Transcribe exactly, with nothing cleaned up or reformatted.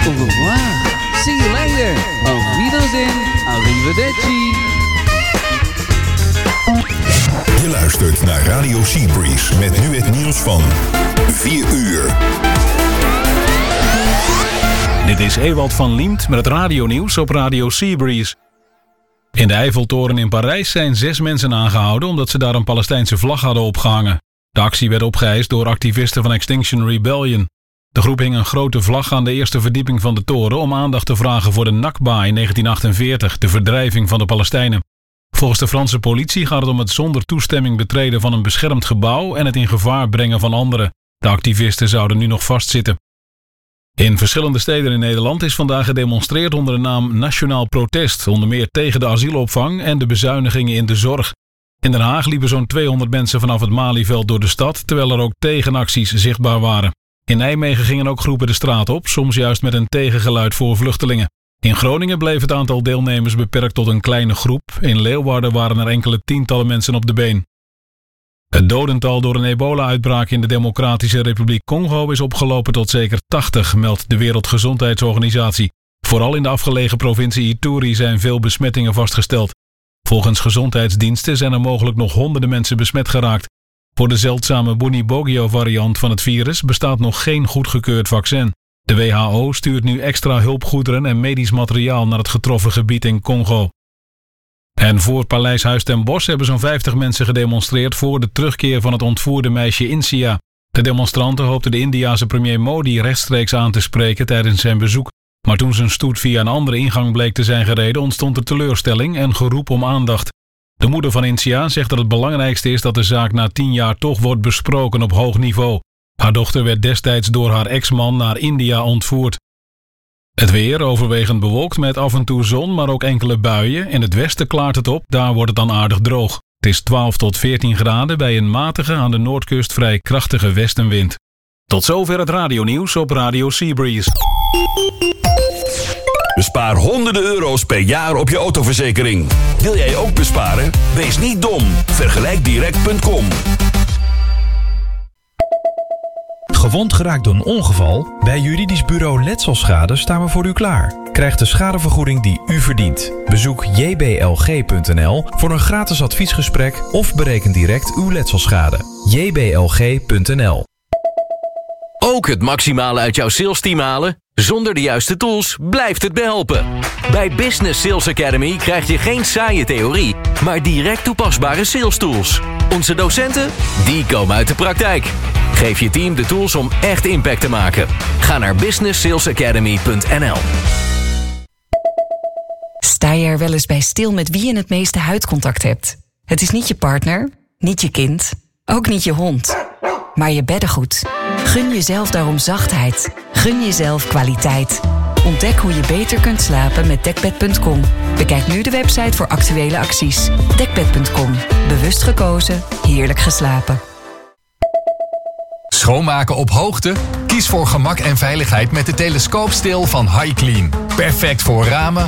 Au revoir. See you later. Auf Wiedersehen. Arrivederci. Je luistert naar Radio Seabreeze met nu het nieuws van vier uur. Dit is Ewald van Liemt met het radionieuws op Radio Seabreeze. In de Eiffeltoren in Parijs zijn zes mensen aangehouden omdat ze daar een Palestijnse vlag hadden opgehangen. De actie werd opgeëist door activisten van Extinction Rebellion. De groep hing een grote vlag aan de eerste verdieping van de toren om aandacht te vragen voor de Nakba in negentien achtenveertig, de verdrijving van de Palestijnen. Volgens de Franse politie gaat het om het zonder toestemming betreden van een beschermd gebouw en het in gevaar brengen van anderen. De activisten zouden nu nog vastzitten. In verschillende steden in Nederland is vandaag gedemonstreerd onder de naam Nationaal Protest, onder meer tegen de asielopvang en de bezuinigingen in de zorg. In Den Haag liepen zo'n tweehonderd mensen vanaf het Malieveld door de stad, terwijl er ook tegenacties zichtbaar waren. In Nijmegen gingen ook groepen de straat op, soms juist met een tegengeluid voor vluchtelingen. In Groningen bleef het aantal deelnemers beperkt tot een kleine groep. In Leeuwarden waren er enkele tientallen mensen op de been. Het dodental door een ebola-uitbraak in de Democratische Republiek Congo is opgelopen tot zeker tachtig, meldt de Wereldgezondheidsorganisatie. Vooral in de afgelegen provincie Ituri zijn veel besmettingen vastgesteld. Volgens gezondheidsdiensten zijn er mogelijk nog honderden mensen besmet geraakt. Voor de zeldzame Bundibugyo-variant van het virus bestaat nog geen goedgekeurd vaccin. De W H O stuurt nu extra hulpgoederen en medisch materiaal naar het getroffen gebied in Congo. En voor Paleis Huis ten Bosch hebben zo'n vijftig mensen gedemonstreerd voor de terugkeer van het ontvoerde meisje Insia. De demonstranten hoopten de Indiase premier Modi rechtstreeks aan te spreken tijdens zijn bezoek. Maar toen zijn stoet via een andere ingang bleek te zijn gereden, ontstond er teleurstelling en geroep om aandacht. De moeder van Insia zegt dat het belangrijkste is dat de zaak na tien jaar toch wordt besproken op hoog niveau. Haar dochter werd destijds door haar ex-man naar India ontvoerd. Het weer overwegend bewolkt met af en toe zon, maar ook enkele buien. In het westen klaart het op, daar wordt het dan aardig droog. Het is twaalf tot veertien graden bij een matige, aan de noordkust vrij krachtige westenwind. Tot zover het radionieuws op Radio Seabreeze. Bespaar honderden euro's per jaar op je autoverzekering. Wil jij ook besparen? Wees niet dom. Vergelijk direct punt com. Gewond geraakt door een ongeval? Bij Juridisch Bureau Letselschade staan we voor u klaar. Krijg de schadevergoeding die u verdient. Bezoek j b l g punt n l voor een gratis adviesgesprek of bereken direct uw letselschade. j b l g punt n l. Ook het maximale uit jouw salesteam halen? Zonder de juiste tools blijft het behelpen. Bij Business Sales Academy krijg je geen saaie theorie, maar direct toepasbare sales tools. Onze docenten, die komen uit de praktijk. Geef je team de tools om echt impact te maken. Ga naar business sales academy punt n l. Sta je er wel eens bij stil met wie je het meeste huidcontact hebt? Het is niet je partner, niet je kind, ook niet je hond, maar je beddengoed. Gun jezelf daarom zachtheid. Gun jezelf kwaliteit. Ontdek hoe je beter kunt slapen met dekbed punt com. Bekijk nu de website voor actuele acties. dekbed punt com. Bewust gekozen, heerlijk geslapen. Schoonmaken op hoogte? Kies voor gemak en veiligheid met de telescoopsteel van HiClean. Perfect voor ramen,